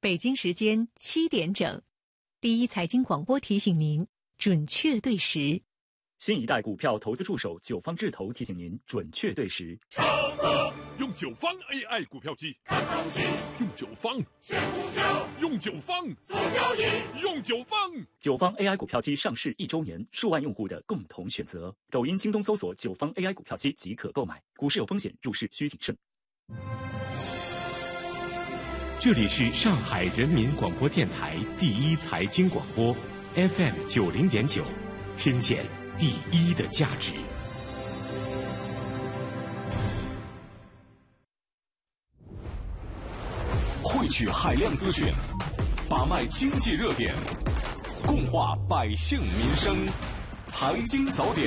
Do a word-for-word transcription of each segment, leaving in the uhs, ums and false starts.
北京时间七点整，第一财经广播提醒您准确对时。 新一代股票投资助手九方智投提醒您准确对时。 上课用九方 A I 股票机看东西，用九方选股票，用九方做交易，用九方。 九方 A I 股票机上市一周年，数万用户的共同选择。抖音、京东搜索九方 A I 股票机即可购买。股市有风险，入市需谨慎。 这里是上海人民广播电台第一财经广播 F M 九零点九，听见第一的价值。 汇聚海量资讯，把脉经济热点，共话百姓民生。财经早点。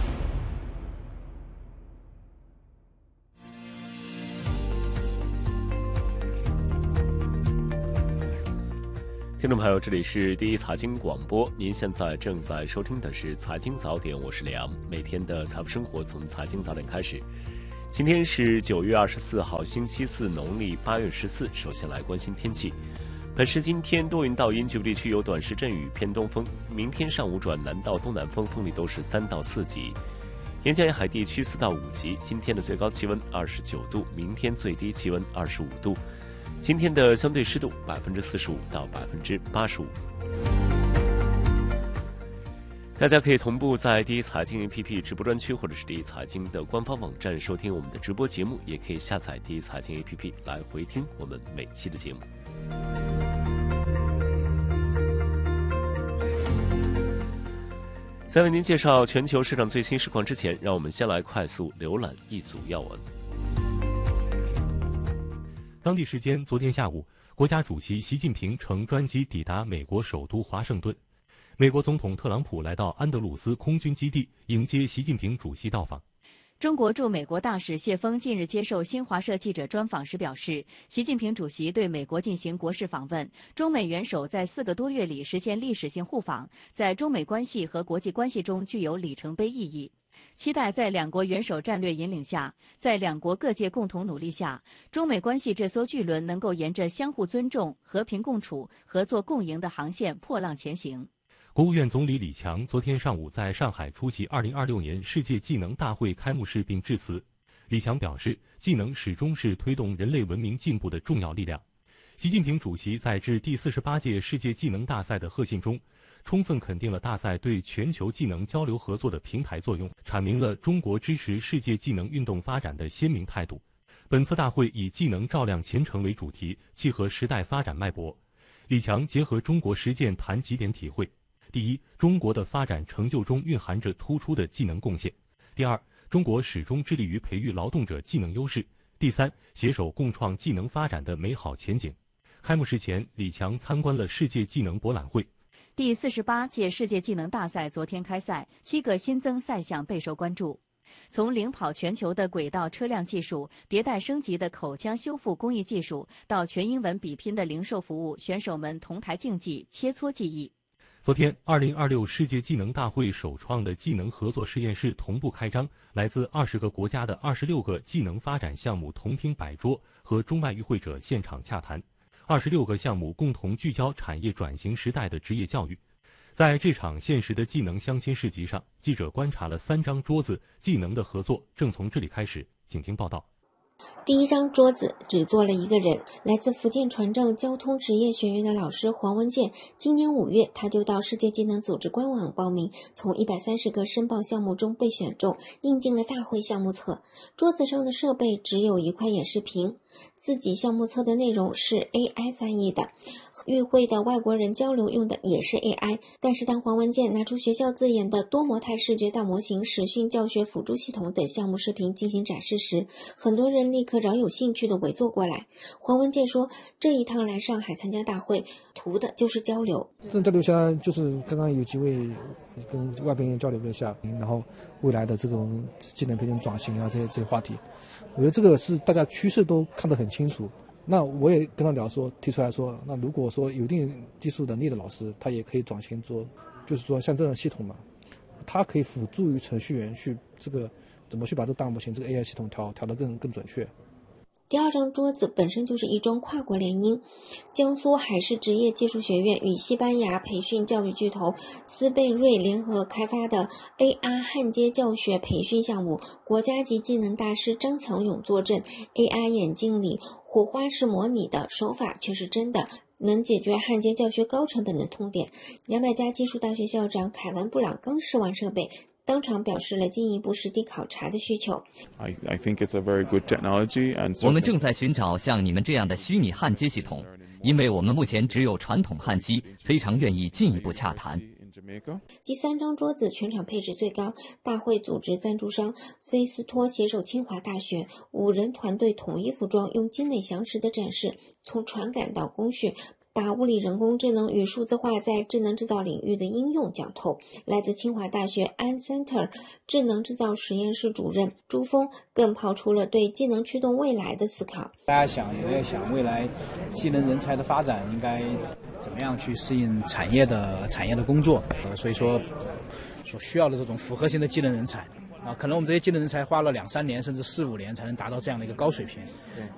听众朋友，这里是第一财经广播，您现在正在收听的是财经早点，我是李阳。每天的财富生活从财经早点开始。今天是九月二十四号，星期四，农历八月十四。首先来关心天气。本市今天多云到阴，局部地区有短时阵雨，偏东风。明天上午转南到东南风，风力都是三到四级。沿江沿海地区四到五级。今天的最高气温二十九度，明天最低气温二十五度。今天的相对湿度百分之四十五到百分之八十五。大家可以同步在第一财经 A P P 直播专区或者是第一财经的官方网站收听我们的直播节目，也可以下载第一财经 A P P 来回听我们每期的节目。在为您介绍全球市场最新市况之前，让我们先来快速浏览一组要闻。 当地时间昨天下午，国家主席习近平乘专机抵达美国首都华盛顿。美国总统特朗普来到安德鲁斯空军基地迎接习近平主席到访。 中国驻美国大使谢锋近日接受新华社记者专访时表示，习近平主席对美国进行国事访问，中美元首在四个多月里实现历史性互访，在中美关系和国际关系中具有里程碑意义。期待在两国元首战略引领下，在两国各界共同努力下，中美关系这艘巨轮能够沿着相互尊重、和平共处、合作共赢的航线破浪前行。 国务院总理李强昨天上午在上海出席二零二六年世界技能大会开幕式并致辞。李强表示，技能始终是推动人类文明进步的重要力量。习近平主席在致第四十八届世界技能大赛的贺信中，充分肯定了大赛对全球技能交流合作的平台作用，阐明了中国支持世界技能运动发展的鲜明态度。本次大会以技能照亮前程为主题，契合时代发展脉搏。李强结合中国实践谈几点体会：第一，中国的发展成就中蕴含着突出的技能贡献；第二，中国始终致力于培育劳动者技能优势；第三，携手共创技能发展的美好前景。开幕式前，李强参观了世界技能博览会。 第四十八届世界技能大赛昨天开赛，七个新增赛项备受关注。从领跑全球的轨道车辆技术、迭代升级的口腔修复工艺技术，到全英文比拼的零售服务，选手们同台竞技，切磋技艺。 昨天，二零二六世界技能大会首创的技能合作实验室同步开张，来自二十个国家的二十六个技能发展项目同听百桌，和中外与会者现场洽谈。二十六个项目共同聚焦产业转型时代的职业教育。在这场现实的技能相亲市集上，记者观察了三张桌子，技能的合作正从这里开始。请听报道。 第一张桌子只坐了一个人，来自福建船政交通职业学院的老师黄文健，今年五月他就到世界技能组织官网报名，从一百三十个申报项目中被选中，印进了大会项目册。桌子上的设备只有一块演示屏，自己项目册的内容是 A I 翻译的，与会的外国人交流用的也是 A I。 但是当黄文健拿出学校自研的多模态视觉大模型、实训教学辅助系统等项目视频进行展示时，很多人立刻饶有兴趣地围坐过来。黄文健说，这一趟来上海参加大会，图的就是交流。 这种交流下，就是刚刚有机会跟外边人交流了一下，然后未来的这种技能培训转型啊，这些这些话题，我觉得这个是大家趋势都看得很清楚。那我也跟他聊说，提出来说，那如果说有一定技术能力的老师，他也可以转型做，就是说像这种系统嘛，它可以辅助于程序员去这个怎么去把这个大模型这个 A I 系统调调得更更准确。 第二张桌子本身就是一桩跨国联姻，江苏海事职业技术学院与西班牙培训教育巨头斯贝瑞联合开发的 A R 焊接教学培训项目，国家级技能大师张强勇坐镇。 A R 眼镜里火花是模拟的，手法却是真的，能解决焊接教学高成本的痛点。牙买加技术大学校长凯文布朗刚试完设备，当场表示了进一步实地考察的需求。 I, I think it's a very good technology and 我们正在寻找像你们这样的虚拟焊接系统，因为我们目前只有传统焊机，非常愿意进一步洽谈。 第三张桌子全场配置最高，大会组织赞助商菲斯托携手清华大学，五人团队统一服装，用精美详实的展示，从传感到工序，把物理人工智能与数字化在智能制造领域的应用讲透。来自清华大学安 Center 智能制造实验室主任朱峰更抛出了对技能驱动未来的思考。 大家想也在想未来技能人才的发展应该怎么样去适应产业的产业的工作，呃，所以说所需要的这种复合型的技能人才啊，可能我们这些技能人才花了两三年甚至四五年才能达到这样的一个高水平。